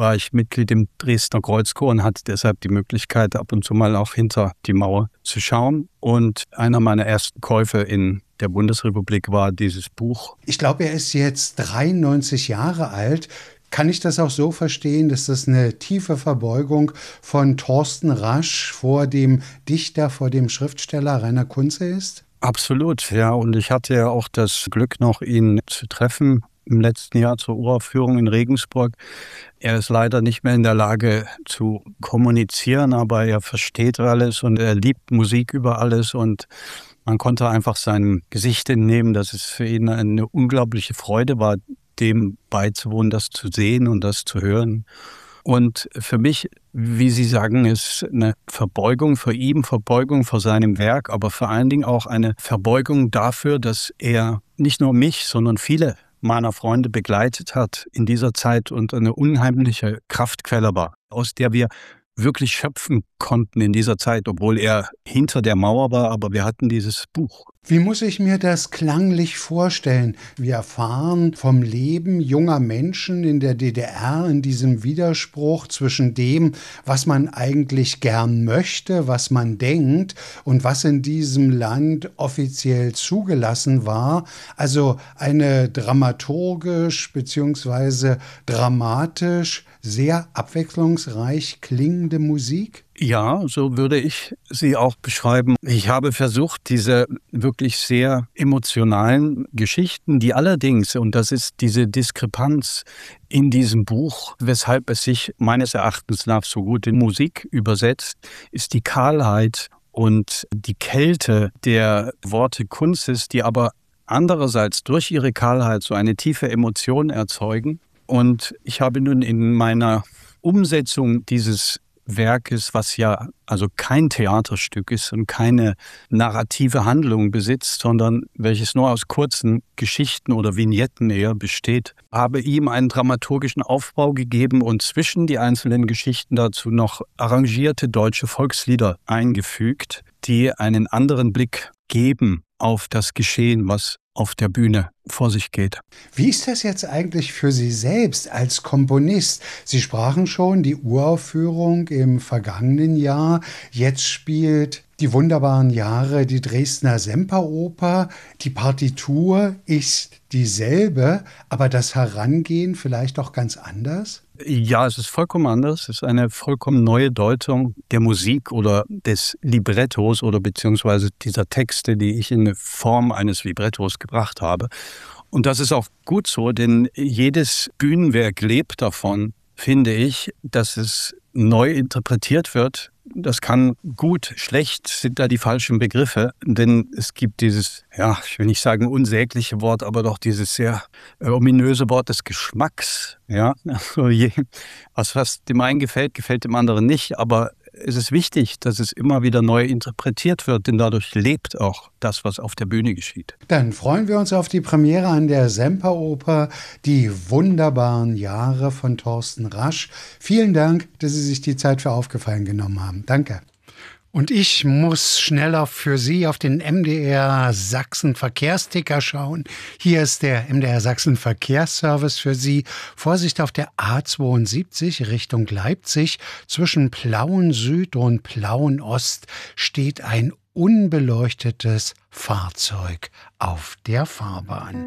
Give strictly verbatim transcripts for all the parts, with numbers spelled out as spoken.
war ich Mitglied im Dresdner Kreuzchor und hatte deshalb die Möglichkeit, ab und zu mal auch hinter die Mauer zu schauen. Und einer meiner ersten Käufe in der Bundesrepublik war dieses Buch. Ich glaube, er ist jetzt dreiundneunzig Jahre alt. Kann ich das auch so verstehen, dass das eine tiefe Verbeugung von Thorsten Rasch vor dem Dichter, vor dem Schriftsteller Rainer Kunze ist? Absolut, ja. Und ich hatte ja auch das Glück, noch ihn zu treffen im letzten Jahr zur Uraufführung in Regensburg. Er ist leider nicht mehr in der Lage zu kommunizieren, aber er versteht alles und er liebt Musik über alles und man konnte einfach seinem Gesicht entnehmen, dass es für ihn eine unglaubliche Freude war, dem beizuwohnen, das zu sehen und das zu hören. Und für mich, wie Sie sagen, ist eine Verbeugung vor ihm, Verbeugung vor seinem Werk, aber vor allen Dingen auch eine Verbeugung dafür, dass er nicht nur mich, sondern viele meiner Freunde begleitet hat in dieser Zeit und eine unheimliche Kraftquelle war, aus der wir wirklich schöpfen konnten in dieser Zeit, obwohl er hinter der Mauer war, aber wir hatten dieses Buch. Wie muss ich mir das klanglich vorstellen? Wir erfahren vom Leben junger Menschen in der D D R, in diesem Widerspruch zwischen dem, was man eigentlich gern möchte, was man denkt und was in diesem Land offiziell zugelassen war. Also eine dramaturgisch bzw. dramatisch sehr abwechslungsreich klingende Musik? Ja, so würde ich sie auch beschreiben. Ich habe versucht, diese wirklich sehr emotionalen Geschichten, die allerdings, und das ist diese Diskrepanz in diesem Buch, weshalb es sich meines Erachtens nach so gut in Musik übersetzt, ist die Kahlheit und die Kälte der Worte Kunzes, die aber andererseits durch ihre Kahlheit so eine tiefe Emotion erzeugen. Und ich habe nun in meiner Umsetzung dieses Werkes, was ja also kein Theaterstück ist und keine narrative Handlung besitzt, sondern welches nur aus kurzen Geschichten oder Vignetten eher besteht, habe ihm einen dramaturgischen Aufbau gegeben und zwischen die einzelnen Geschichten dazu noch arrangierte deutsche Volkslieder eingefügt, die einen anderen Blick geben auf das Geschehen, was auf der Bühne vor sich geht. Wie ist das jetzt eigentlich für Sie selbst als Komponist? Sie sprachen schon die Uraufführung im vergangenen Jahr. Jetzt spielt die wunderbaren Jahre die Dresdner Semperoper. Die Partitur ist dieselbe, aber das Herangehen vielleicht auch ganz anders? Ja, es ist vollkommen anders. Es ist eine vollkommen neue Deutung der Musik oder des Librettos oder beziehungsweise dieser Texte, die ich in Form eines Librettos gebracht habe. Und das ist auch gut so, denn jedes Bühnenwerk lebt davon, finde ich, dass es neu interpretiert wird. Das kann gut, schlecht sind da die falschen Begriffe, denn es gibt dieses, ja, ich will nicht sagen unsägliche Wort, aber doch dieses sehr äh, ominöse Wort des Geschmacks. Ja, also je, was, was dem einen gefällt, gefällt dem anderen nicht, aber es ist wichtig, dass es immer wieder neu interpretiert wird, denn dadurch lebt auch das, was auf der Bühne geschieht. Dann freuen wir uns auf die Premiere an der Semperoper, die wunderbaren Jahre von Thorsten Rasch. Vielen Dank, dass Sie sich die Zeit für Aufgefallen genommen haben. Danke. Und ich muss schneller für Sie auf den M D R Sachsen Verkehrsticker schauen. Hier ist der M D R Sachsen Verkehrsservice für Sie. Vorsicht auf der A zweiundsiebzig Richtung Leipzig. Zwischen Plauen Süd und Plauen Ost steht ein unbeleuchtetes Fahrzeug auf der Fahrbahn.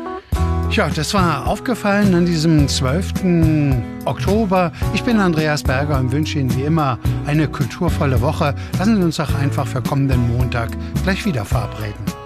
Ja, das war aufgefallen an diesem zwölften Oktober. Ich bin Andreas Berger und wünsche Ihnen wie immer eine kulturvolle Woche. Lassen Sie uns doch einfach für kommenden Montag gleich wieder verabreden.